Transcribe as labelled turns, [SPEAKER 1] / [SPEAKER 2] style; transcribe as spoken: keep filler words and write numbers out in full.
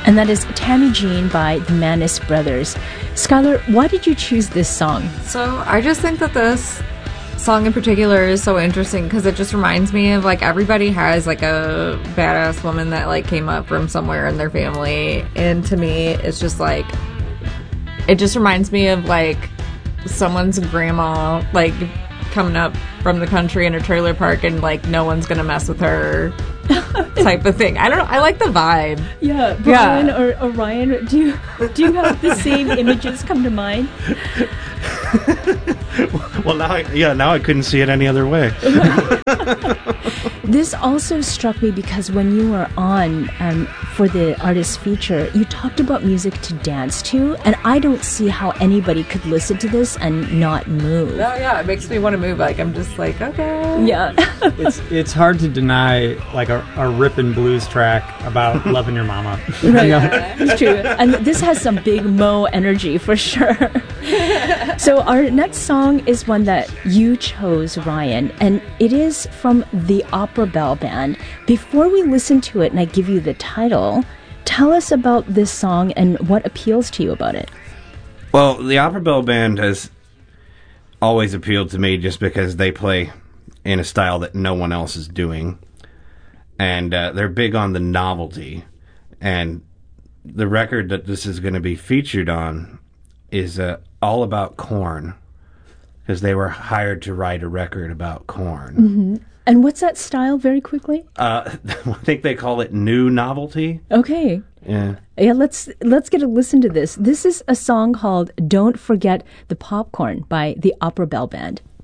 [SPEAKER 1] And that is Tammy Jean by the Manis Brothers. Skylar, why did you choose this song?
[SPEAKER 2] So I just think that this song in particular is so interesting because it just reminds me of, like, everybody has, like, a badass woman that, like, came up from somewhere in their family. And to me, it's just, like, it just reminds me of, like, someone's grandma, like, coming up from the country in a trailer park and, like, no one's gonna mess with her type of thing. I don't know. I like the vibe.
[SPEAKER 1] Yeah, Brian yeah. Or, or Ryan, do you, do you have the same images come to mind?
[SPEAKER 3] Well, now I, yeah, now I couldn't see it any other way.
[SPEAKER 1] This also struck me because when you were on um, for the artist feature, you talked about music to dance to, and I don't see how anybody could listen to this and not move.
[SPEAKER 2] Oh yeah, it makes me want to move. Like, I'm just like, okay.
[SPEAKER 1] Yeah.
[SPEAKER 4] it's it's hard to deny, like, a, a rippin' blues track about loving your mama.
[SPEAKER 1] Right, you know? It's true. And this has some big Mo energy for sure. So our next song is one that you chose, Ryan, and it is from the Opera Bell Band. Before we listen to it and I give you the title, tell us about this song and what appeals to you about it.
[SPEAKER 3] Well, the Opera Bell Band has always appealed to me just because they play in a style that no one else is doing. And uh, they're big on the novelty. And the record that this is going to be featured on is uh, all about corn, because they were hired to write a record about corn.
[SPEAKER 1] Mm-hmm. And what's that style, very quickly?
[SPEAKER 3] Uh, I think they call it new novelty.
[SPEAKER 1] Okay.
[SPEAKER 3] Yeah.
[SPEAKER 1] Yeah, let's let's get a listen to this. This is a song called Don't Forget the Popcorn by the Opera Bell Band.